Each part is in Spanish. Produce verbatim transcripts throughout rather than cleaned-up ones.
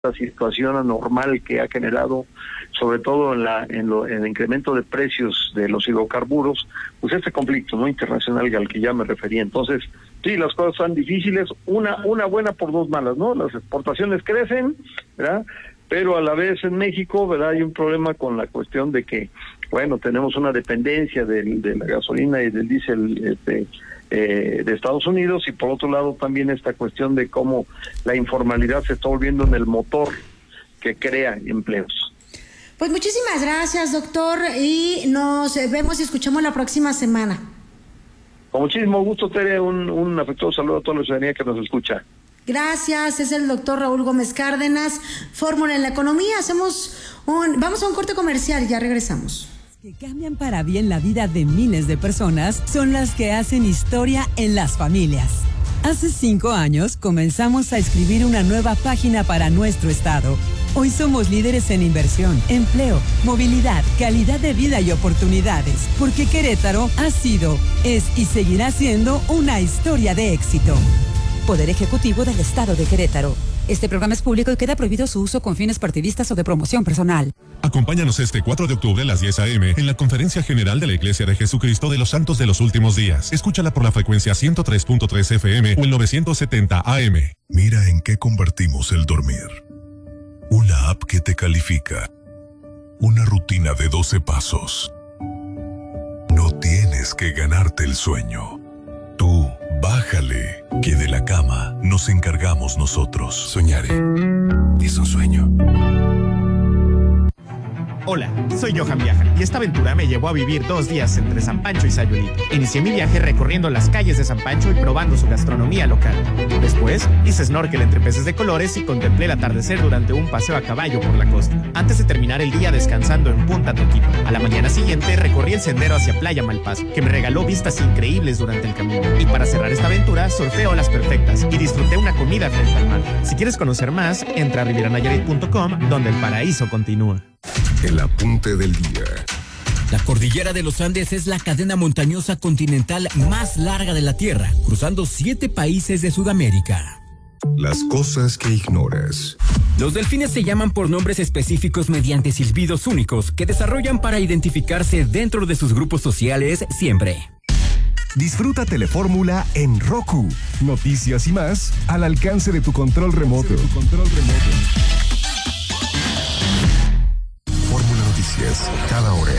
la situación anormal que ha generado, sobre todo en la en, lo, en el incremento de precios de los hidrocarburos, pues este conflicto no internacional al que ya me refería. Entonces, sí, las cosas son difíciles, una una buena por dos malas, ¿no? Las exportaciones crecen, ¿verdad? Pero a la vez en México, ¿verdad? Hay un problema con la cuestión de que, bueno, tenemos una dependencia de, de la gasolina y del diésel este, eh, de Estados Unidos, y por otro lado también esta cuestión de cómo la informalidad se está volviendo en el motor que crea empleos. Pues muchísimas gracias, doctor, y nos vemos y escuchamos la próxima semana. Con muchísimo gusto, Tere, un, un afectuoso saludo a toda la ciudadanía que nos escucha. Gracias, es el doctor Raúl Gómez Cárdenas, Fórmula en la Economía. Hacemos un, vamos a un corte comercial y ya regresamos. Que cambian para bien la vida de miles de personas son las que hacen historia en las familias. Hace cinco años comenzamos a escribir una nueva página para nuestro estado. Hoy somos líderes en inversión, empleo, movilidad, calidad de vida y oportunidades, porque Querétaro ha sido, es y seguirá siendo una historia de éxito. Poder Ejecutivo del Estado de Querétaro. Este programa es público y queda prohibido su uso con fines partidistas o de promoción personal. Acompáñanos este cuatro de octubre a las diez a eme en la Conferencia General de la Iglesia de Jesucristo de los Santos de los Últimos Días. Escúchala por la frecuencia ciento tres punto tres efe eme o el novecientos setenta a eme. Mira en qué convertimos el dormir. Una app que te califica. Una rutina de doce pasos. No tienes que ganarte el sueño. Tú, bájale, que de la cama nos encargamos nosotros. Soñaré. Es un sueño. Hola, soy Johan Viaja y esta aventura me llevó a vivir dos días entre San Pancho y Sayulita. Inicié mi viaje recorriendo las calles de San Pancho y probando su gastronomía local. Después, hice snorkel entre peces de colores y contemplé el atardecer durante un paseo a caballo por la costa. Antes de terminar el día descansando en Punta Toquito. A la mañana siguiente recorrí el sendero hacia Playa Malpaso, que me regaló vistas increíbles durante el camino. Y para cerrar esta aventura, surfé olas perfectas y disfruté una comida frente al mar. Si quieres conocer más, entra a riviera nayarit punto com, donde el paraíso continúa. El apunte del día. La cordillera de los Andes es la cadena montañosa continental más larga de la Tierra, cruzando siete países de Sudamérica. Las cosas que ignoras. Los delfines se llaman por nombres específicos mediante silbidos únicos que desarrollan para identificarse dentro de sus grupos sociales siempre. Disfruta Telefórmula en Roku. Noticias y más al alcance de tu control remoto. Tu control remoto. Fórmula Noticias, cada hora.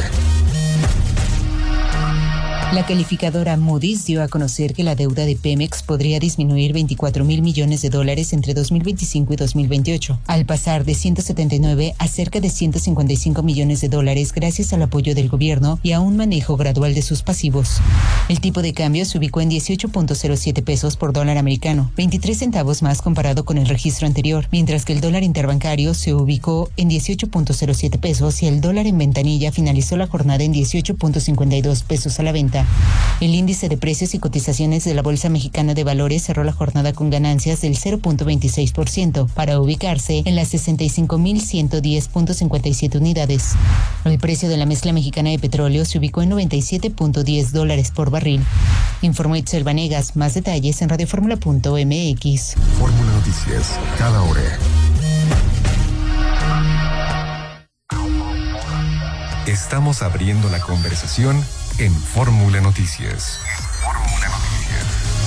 La calificadora Moody's dio a conocer que la deuda de Pemex podría disminuir veinticuatro mil millones de dólares entre dos mil veinticinco y dos mil veintiocho, al pasar de ciento setenta y nueve a cerca de ciento cincuenta y cinco millones de dólares gracias al apoyo del gobierno y a un manejo gradual de sus pasivos. El tipo de cambio se ubicó en dieciocho punto cero siete pesos por dólar americano, veintitrés centavos más comparado con el registro anterior, mientras que el dólar interbancario se ubicó en dieciocho punto cero siete pesos y el dólar en ventanilla finalizó la jornada en dieciocho punto cincuenta y dos pesos a la venta. El índice de precios y cotizaciones de la Bolsa Mexicana de Valores cerró la jornada con ganancias del cero punto veintiséis por ciento para ubicarse en las sesenta y cinco mil ciento diez punto cincuenta y siete unidades. El precio de la mezcla mexicana de petróleo se ubicó en noventa y siete punto diez dólares por barril. Informó Itzel Vanegas. Más detalles en radioformula punto mx. Fórmula Noticias, cada hora. Estamos abriendo la conversación en Fórmula Noticias. Fórmula Noticias.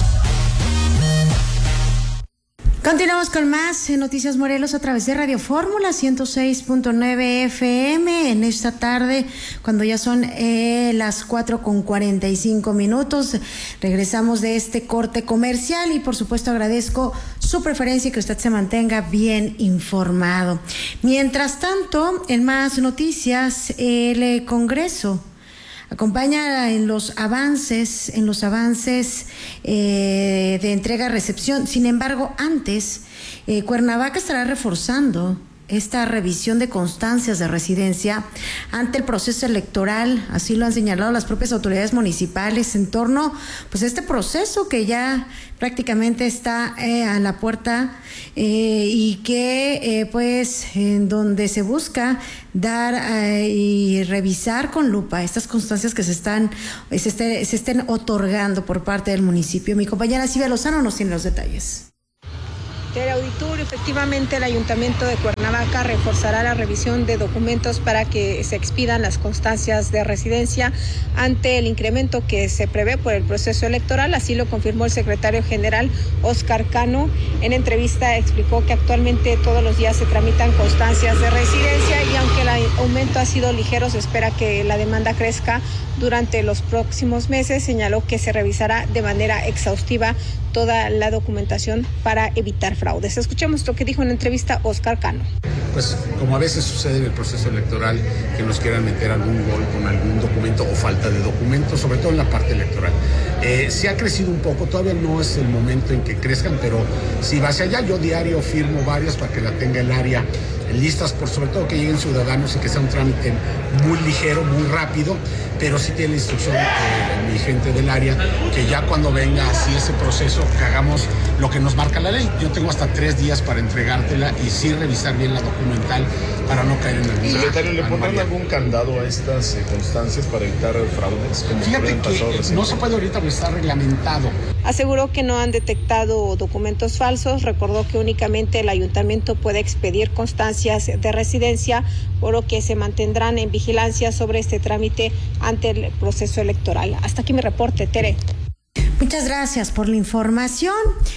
Continuamos con más en Noticias Morelos a través de Radio Fórmula ciento seis punto nueve efe eme en esta tarde, cuando ya son eh, las cuatro con cuarenta y cinco minutos. Regresamos de este corte comercial y por supuesto agradezco su preferencia y que usted se mantenga bien informado. Mientras tanto, en más noticias, el Congreso acompaña en los avances, en los avances eh, de entrega-recepción. Sin embargo, antes, eh, Cuernavaca estará reforzando esta revisión de constancias de residencia ante el proceso electoral. Así lo han señalado las propias autoridades municipales en torno pues a este proceso que ya prácticamente está eh, a la puerta eh, y que eh, pues en donde se busca dar eh, y revisar con lupa estas constancias que se están se, esté, se estén otorgando por parte del municipio. Mi compañera Silvia Lozano nos tiene los detalles. Teleauditorio, efectivamente el Ayuntamiento de Cuernavaca reforzará la revisión de documentos para que se expidan las constancias de residencia ante el incremento que se prevé por el proceso electoral. Así lo confirmó el secretario general Óscar Cano. En entrevista explicó que actualmente todos los días se tramitan constancias de residencia y aunque el aumento ha sido ligero, se espera que la demanda crezca durante los próximos meses. Señaló que se revisará de manera exhaustiva toda la documentación para evitar fraudes. Escuchemos lo que dijo en la entrevista Óscar Cano. Pues como a veces sucede en el proceso electoral, que nos quieran meter algún gol con algún documento o falta de documento, sobre todo en la parte electoral. Eh, sí ha crecido un poco, todavía no es el momento en que crezcan, pero si va hacia allá, yo diario firmo varias para que la tenga el área listas, por sobre todo que lleguen ciudadanos y que sea un trámite muy ligero, muy rápido, pero sí tiene la instrucción de mi gente del área que ya cuando venga así ese proceso, que hagamos lo que nos marca la ley. Yo tengo hasta tres días para entregártela y sí revisar bien la documental para no caer en alguna. Secretario, ¿le pondrán algún candado a estas eh, constancias para evitar fraudes? Como Fíjate que no se puede ahorita porque está reglamentado. Aseguró que no han detectado documentos falsos. Recordó que únicamente el ayuntamiento puede expedir constancias de residencia, por lo que se mantendrán en vigilancia sobre este trámite ante el proceso electoral. Hasta aquí mi reporte, Tere. Muchas gracias por la información.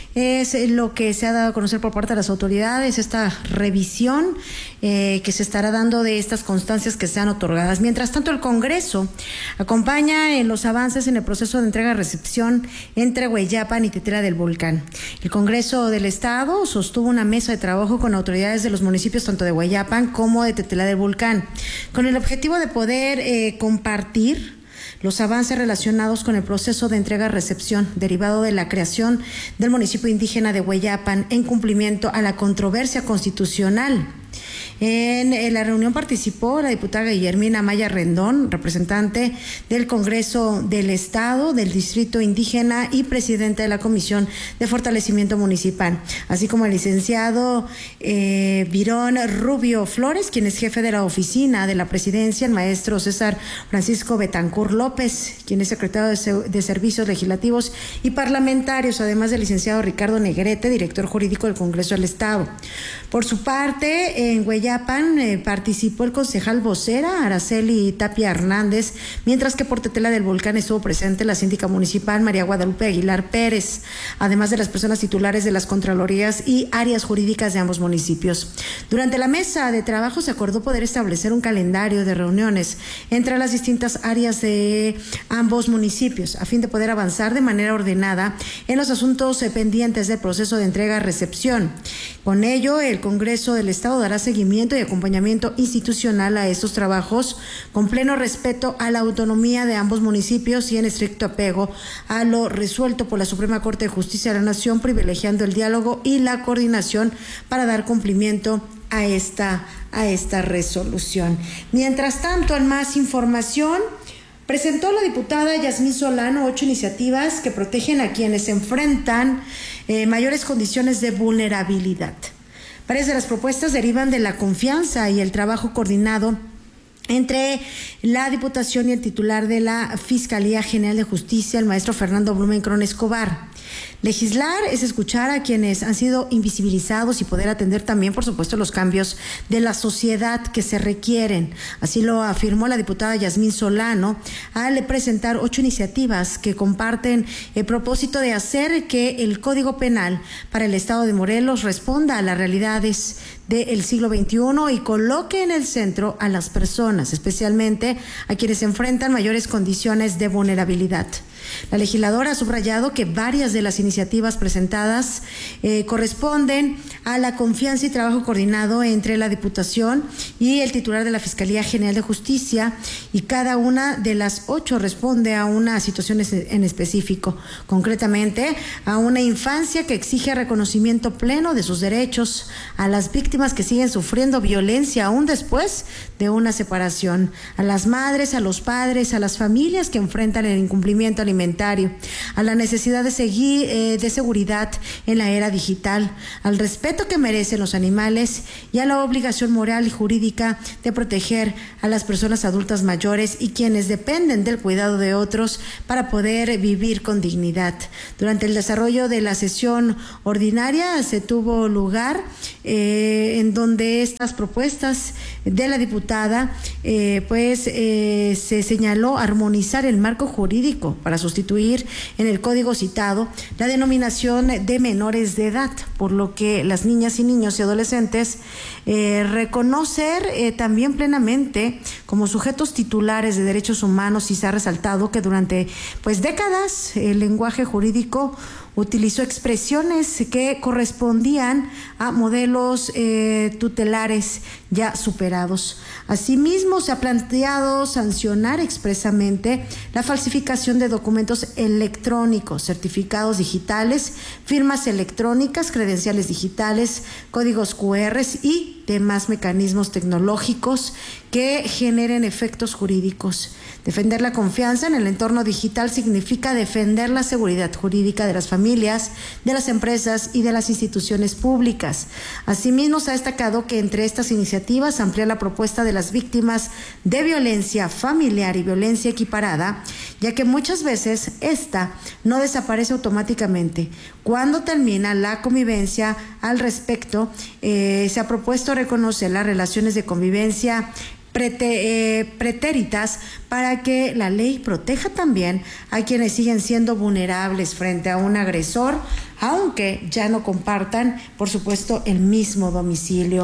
Es lo que se ha dado a conocer por parte de las autoridades, esta revisión eh, que se estará dando de estas constancias que sean otorgadas. Mientras tanto, el Congreso acompaña en los avances en el proceso de entrega-recepción entre Hueyapan y Tetela del Volcán. El Congreso del Estado sostuvo una mesa de trabajo con autoridades de los municipios tanto de Hueyapan como de Tetela del Volcán, con el objetivo de poder eh, compartir los avances relacionados con el proceso de entrega-recepción derivado de la creación del municipio indígena de Hueyapan en cumplimiento a la controversia constitucional. En la reunión participó la diputada Guillermina Maya Rendón, representante del Congreso del Estado, del Distrito Indígena y presidente de la Comisión de Fortalecimiento Municipal, así como el licenciado eh, Virón Rubio Flores, quien es jefe de la oficina de la presidencia, el maestro César Francisco Betancur López, quien es secretario de, de Servicios Legislativos y Parlamentarios, además del licenciado Ricardo Negrete, director jurídico del Congreso del Estado. Por su parte, en Hueyapan eh, participó el concejal vocera Araceli Tapia Hernández, mientras que por Tetela del Volcán estuvo presente la síndica municipal María Guadalupe Aguilar Pérez, además de las personas titulares de las contralorías y áreas jurídicas de ambos municipios. Durante la mesa de trabajo se acordó poder establecer un calendario de reuniones entre las distintas áreas de ambos municipios, a fin de poder avanzar de manera ordenada en los asuntos eh, pendientes del proceso de entrega-recepción. Con ello, el Congreso del Estado dará seguimiento y acompañamiento institucional a estos trabajos con pleno respeto a la autonomía de ambos municipios y en estricto apego a lo resuelto por la Suprema Corte de Justicia de la Nación, privilegiando el diálogo y la coordinación para dar cumplimiento a esta, a esta resolución. Mientras tanto, en más información, presentó la diputada Yasmín Solano ocho iniciativas que protegen a quienes enfrentan eh, mayores condiciones de vulnerabilidad. Varias de las propuestas derivan de la confianza y el trabajo coordinado entre la Diputación y el titular de la Fiscalía General de Justicia, el maestro Fernando Blumenkron Escobar. Legislar es escuchar a quienes han sido invisibilizados y poder atender también, por supuesto, los cambios de la sociedad que se requieren. Así lo afirmó la diputada Yasmín Solano al presentar ocho iniciativas que comparten el propósito de hacer que el Código Penal para el Estado de Morelos responda a las realidades del siglo veintiuno y coloque en el centro a las personas, especialmente a quienes enfrentan mayores condiciones de vulnerabilidad. La legisladora ha subrayado que varias de las iniciativas presentadas eh, corresponden a la confianza y trabajo coordinado entre la Diputación y el titular de la Fiscalía General de Justicia, y cada una de las ocho responde a una situación en específico, concretamente a una infancia que exige reconocimiento pleno de sus derechos, a las víctimas que siguen sufriendo violencia aún después de una separación, a las madres, a los padres, a las familias que enfrentan el incumplimiento alimentario alimentario, a la necesidad de seguir eh, de seguridad en la era digital, al respeto que merecen los animales y a la obligación moral y jurídica de proteger a las personas adultas mayores y quienes dependen del cuidado de otros para poder vivir con dignidad. Durante el desarrollo de la sesión ordinaria se tuvo lugar eh, en donde estas propuestas de la diputada eh, pues eh, se señaló armonizar el marco jurídico para sustituir en el código citado la denominación de menores de edad, por lo que las niñas y niños y adolescentes eh, reconocer eh, también plenamente como sujetos titulares de derechos humanos, y se ha resaltado que durante pues décadas el lenguaje jurídico utilizó expresiones que correspondían a modelos eh, tutelares ya superados. Asimismo, se ha planteado sancionar expresamente la falsificación de documentos electrónicos, certificados digitales, firmas electrónicas, credenciales digitales, códigos cu erres y demás mecanismos tecnológicos que generen efectos jurídicos. Defender la confianza en el entorno digital significa defender la seguridad jurídica de las familias, de las empresas y de las instituciones públicas. Asimismo, se ha destacado que entre estas iniciativas amplía la propuesta de las víctimas de violencia familiar y violencia equiparada, ya que muchas veces esta no desaparece automáticamente. Cuando termina la convivencia al respecto, eh, se ha propuesto reconocer las relaciones de convivencia Prete, eh, pretéritas para que la ley proteja también a quienes siguen siendo vulnerables frente a un agresor, aunque ya no compartan, por supuesto, el mismo domicilio.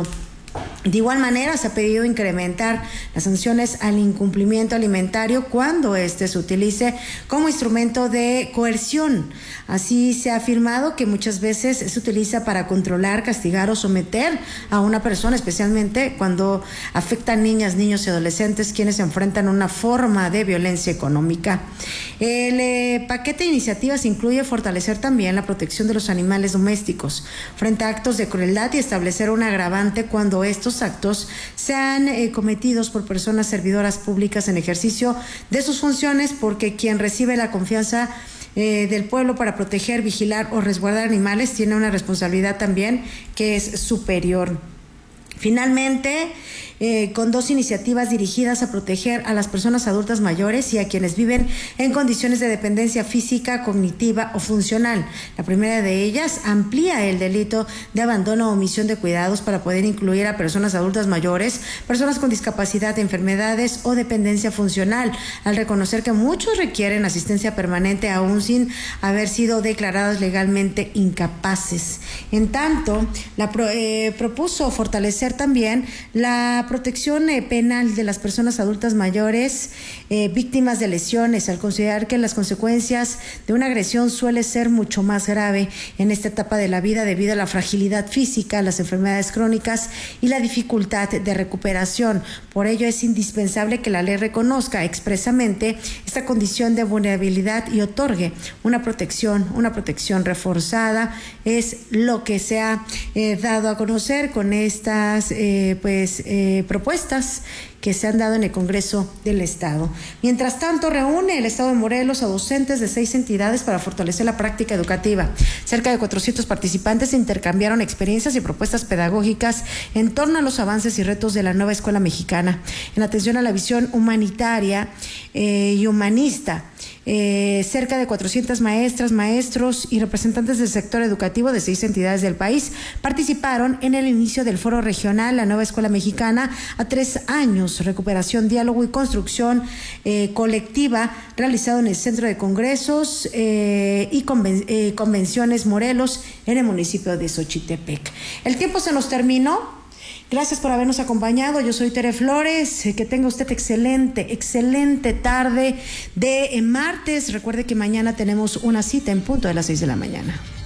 De igual manera, se ha pedido incrementar las sanciones al incumplimiento alimentario cuando éste se utilice como instrumento de coerción. Así se ha afirmado que muchas veces se utiliza para controlar, castigar o someter a una persona, especialmente cuando afecta a niñas, niños y adolescentes, quienes se enfrentan a una forma de violencia económica. El eh, paquete de iniciativas incluye fortalecer también la protección de los animales domésticos frente a actos de crueldad y establecer un agravante cuando estos actos sean eh, cometidos por personas servidoras públicas en ejercicio de sus funciones, porque quien recibe la confianza eh, del pueblo para proteger, vigilar o resguardar animales tiene una responsabilidad también que es superior. Finalmente, eh, con dos iniciativas dirigidas a proteger a las personas adultas mayores y a quienes viven en condiciones de dependencia física, cognitiva o funcional. La primera de ellas amplía el delito de abandono o omisión de cuidados para poder incluir a personas adultas mayores, personas con discapacidad, enfermedades o dependencia funcional, al reconocer que muchos requieren asistencia permanente aún sin haber sido declarados legalmente incapaces. En tanto, la pro, eh, propuso fortalecer también la protección eh, penal de las personas adultas mayores eh, víctimas de lesiones, al considerar que las consecuencias de una agresión suele ser mucho más grave en esta etapa de la vida debido a la fragilidad física, las enfermedades crónicas y la dificultad de recuperación. Por ello es indispensable que la ley reconozca expresamente esta condición de vulnerabilidad y otorgue una protección, una protección reforzada. Es lo que se ha eh, dado a conocer con estas eh, pues eh, propuestas que se han dado en el Congreso del Estado. Mientras tanto, reúne el Estado de Morelos a docentes de seis entidades para fortalecer la práctica educativa. Cerca de cuatrocientos participantes intercambiaron experiencias y propuestas pedagógicas en torno a los avances y retos de la nueva escuela mexicana, en atención a la visión humanitaria eh, y humanista. Eh, cerca de cuatrocientas maestras, maestros y representantes del sector educativo de seis entidades del país participaron en el inicio del foro regional La Nueva Escuela Mexicana a tres años, recuperación, diálogo y construcción eh, colectiva, realizado en el Centro de Congresos eh, y conven eh, Convenciones Morelos, en el municipio de Xochitepec. El tiempo se nos terminó. Gracias por habernos acompañado. Yo soy Tere Flores. Que tenga usted excelente, excelente tarde de martes. Recuerde que mañana tenemos una cita en punto de las seis de la mañana.